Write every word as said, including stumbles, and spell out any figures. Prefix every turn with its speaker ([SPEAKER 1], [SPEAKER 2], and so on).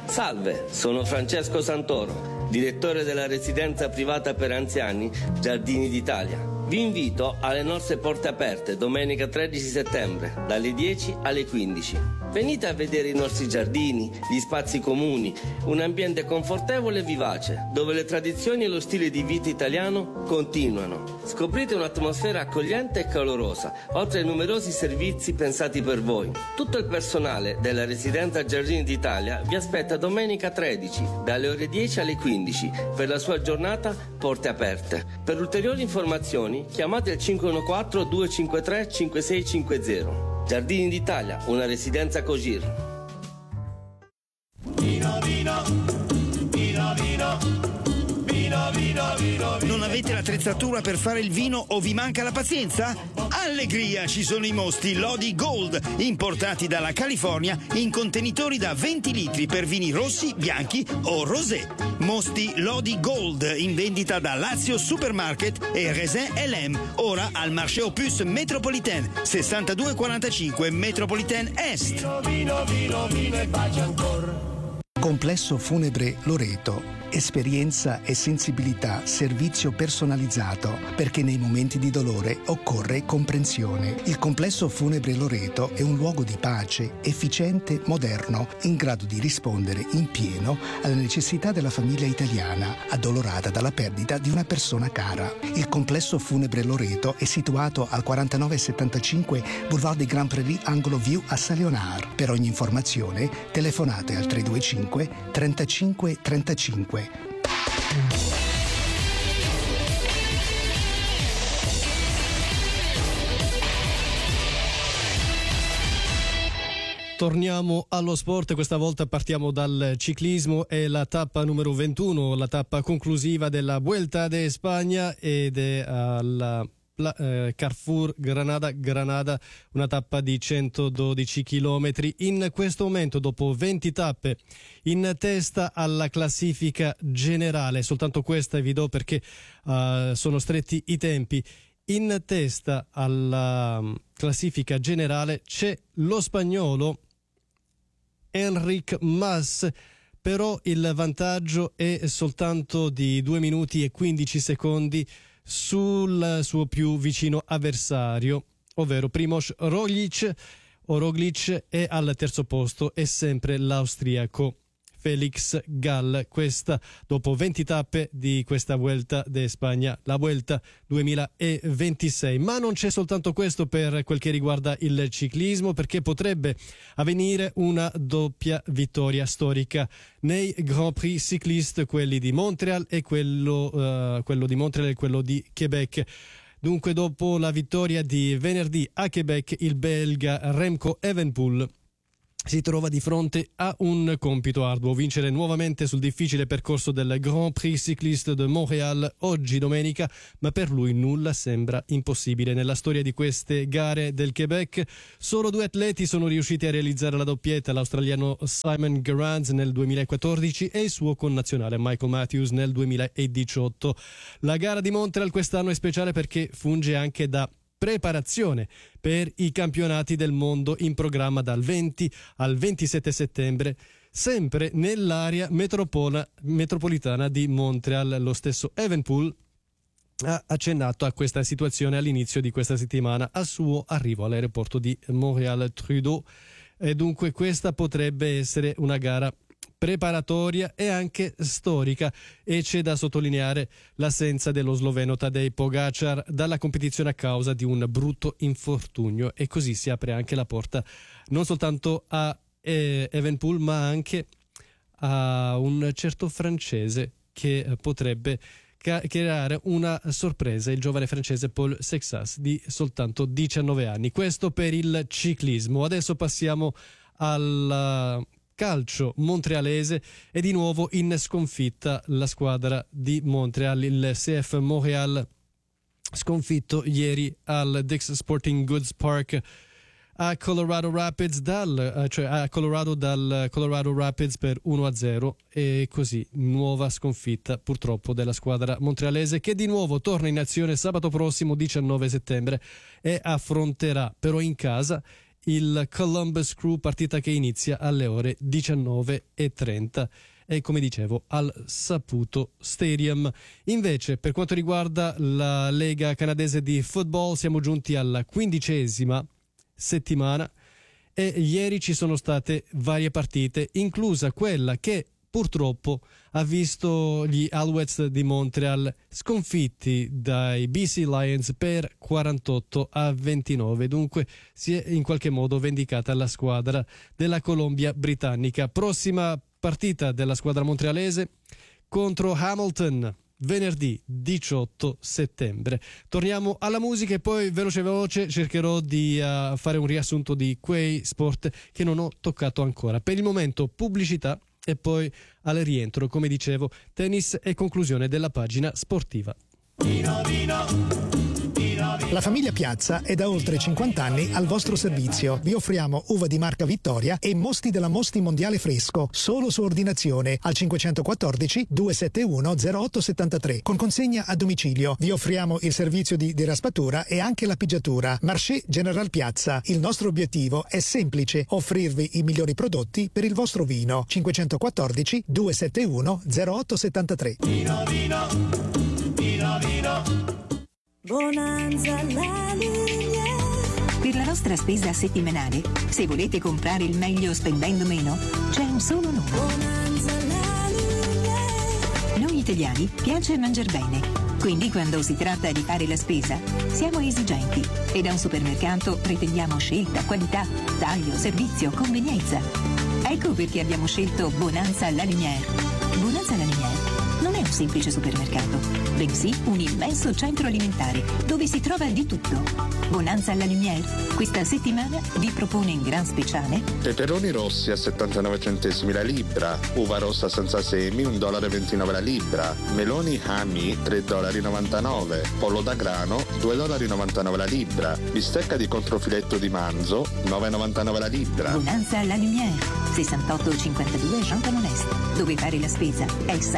[SPEAKER 1] Salve, sono Francesco Santoro, direttore della residenza privata per anziani Giardini d'Italia. Vi invito alle nostre porte aperte domenica tredici settembre, dalle dieci alle quindici. Venite a vedere i nostri giardini, gli spazi comuni, un ambiente confortevole e vivace, dove le tradizioni e lo stile di vita italiano continuano. Scoprite un'atmosfera accogliente e calorosa, oltre ai numerosi servizi pensati per voi. Tutto il personale della residenza Giardini d'Italia vi aspetta domenica tredici, dalle ore dieci alle quindici, per la sua giornata porte aperte. Per ulteriori informazioni chiamate il cinque uno quattro due cinque tre cinque sei cinque zero. Giardini d'Italia, una residenza Cogir.
[SPEAKER 2] Vino, vino, vino, vino, vino, vino, vino.
[SPEAKER 3] Non avete l'attrezzatura per fare il vino o vi manca la pazienza? Allegria, ci sono i mosti Lodi Gold, importati dalla California in contenitori da venti litri per vini rossi, bianchi o rosé. Mosti Lodi Gold, in vendita da Lazio Supermarket e Raisin L M, ora al Marché Opus Metropolitain, sessantadue quarantacinque Metropolitain Est.
[SPEAKER 2] Vino, vino, vino, vino e pace ancora.
[SPEAKER 4] Complesso Funebre Loreto. Esperienza e sensibilità, servizio personalizzato, perché nei momenti di dolore occorre comprensione. Il Complesso Funebre Loreto è un luogo di pace, efficiente, moderno, in grado di rispondere in pieno alle necessità della famiglia italiana, addolorata dalla perdita di una persona cara. Il Complesso Funebre Loreto è situato al quarantanove settantacinque Boulevard des Grands Prairies, angolo View a Saint-Léonard. Per ogni informazione telefonate al tre due cinque trentacinque trentacinque.
[SPEAKER 5] Torniamo allo sport, questa volta partiamo dal ciclismo e la tappa numero ventuno, la tappa conclusiva della Vuelta de España ed è alla La, eh, Carrefour Granada Granada, una tappa di centododici chilometri. In questo momento, dopo venti tappe, in testa alla classifica generale, soltanto questa vi do perché uh, sono stretti i tempi. In testa alla um, classifica generale c'è lo spagnolo Enric Mas, però il vantaggio è soltanto di due minuti e quindici secondi sul suo più vicino avversario, ovvero Primož Roglič. O Roglič è al terzo posto e sempre l'austriaco Felix Gall. Questa dopo venti tappe di questa Vuelta de España, la Vuelta duemilaventisei. Ma non c'è soltanto questo per quel che riguarda il ciclismo, perché potrebbe avvenire una doppia vittoria storica nei Grand Prix cycliste, quelli di Montreal e quello, uh, quello di Montreal e quello di Quebec. Dunque, dopo la vittoria di venerdì a Quebec, il belga Remco Evenepoel si trova di fronte a un compito arduo: vincere nuovamente sul difficile percorso del Grand Prix Cycliste de Montréal oggi domenica, ma per lui nulla sembra impossibile. Nella storia di queste gare del Quebec solo due atleti sono riusciti a realizzare la doppietta, l'australiano Simon Gerrans nel duemilaquattordici e il suo connazionale Michael Matthews nel duemiladiciotto. La gara di Montreal quest'anno è speciale perché funge anche da preparazione per i campionati del mondo in programma dal venti al ventisette settembre, sempre nell'area metropola, metropolitana di Montreal. Lo stesso Evenepoel ha accennato a questa situazione all'inizio di questa settimana al suo arrivo all'aeroporto di Montréal-Trudeau, e dunque questa potrebbe essere una gara preparatoria e anche storica, e c'è da sottolineare l'assenza dello sloveno Tadej Pogačar dalla competizione a causa di un brutto infortunio, e così si apre anche la porta non soltanto a eh, Evenepoel ma anche a un certo francese che potrebbe ca- creare una sorpresa, il giovane francese Paul Sexas di soltanto diciannove anni. Questo per il ciclismo. Adesso passiamo al calcio montrealese, e di nuovo in sconfitta la squadra di Montreal. Il C F Montréal sconfitto ieri al Dick's Sporting Goods Park a Colorado Rapids dal, cioè a Colorado dal Colorado Rapids per uno a zero, e così nuova sconfitta purtroppo della squadra montrealese, che di nuovo torna in azione sabato prossimo diciannove settembre e affronterà però in casa il Columbus Crew, partita che inizia alle ore diciannove e trenta e come dicevo al Saputo Stadium. Invece per quanto riguarda la Lega canadese di football siamo giunti alla quindicesima settimana e ieri ci sono state varie partite, inclusa quella che purtroppo ha visto gli Alouettes di Montreal sconfitti dai B C Lions per quarantotto a ventinove. Dunque si è in qualche modo vendicata la squadra della Colombia britannica. Prossima partita della squadra montrealese contro Hamilton venerdì diciotto settembre. Torniamo alla musica e poi veloce veloce cercherò di uh, fare un riassunto di quei sport che non ho toccato ancora. Per il momento pubblicità e poi al rientro, come dicevo, tennis e conclusione della pagina sportiva.
[SPEAKER 2] Vino, vino, vino, vino.
[SPEAKER 4] La famiglia Piazza è da oltre cinquanta anni al vostro servizio. Vi offriamo uva di marca Vittoria e mosti della Mosti Mondiale Fresco, solo su ordinazione al cinquecentoquattordici duecentosettantuno zero otto settantatré con consegna a domicilio. Vi offriamo il servizio di diraspatura e anche la pigiatura. Marché General Piazza. Il nostro obiettivo è semplice: offrirvi i migliori prodotti per il vostro vino. cinquecentoquattordici duecentosettantuno zero otto settantatré.
[SPEAKER 2] Vino, vino, vino, vino.
[SPEAKER 6] Bonanza alla linea.
[SPEAKER 7] Per la vostra spesa settimanale, se volete comprare il meglio spendendo meno, c'è un solo nome.
[SPEAKER 6] Bonanza alla linea.
[SPEAKER 7] Noi italiani piace mangiar bene, quindi quando si tratta di fare la spesa siamo esigenti e da un supermercato pretendiamo scelta, qualità, taglio, servizio, convenienza. Ecco perché abbiamo scelto Bonanza alla Lumière. Bonanza alla Lumière non è un semplice supermercato, bensì un immenso centro alimentare dove si trova di tutto. Bonanza alla Lumière questa settimana vi propone in gran speciale
[SPEAKER 8] peperoni rossi a settantanove centesimi la libra, uva rossa senza semi un dollaro e ventinove la libra, meloni Hami tre dollari e novantanove, pollo da grano due dollari e novantanove la libra, bistecca di controfiletto di manzo nove e novantanove la libra.
[SPEAKER 7] Bonanza alla Lumière, sessantotto cinquantadue Jean Talon Est, dove fare la spesa è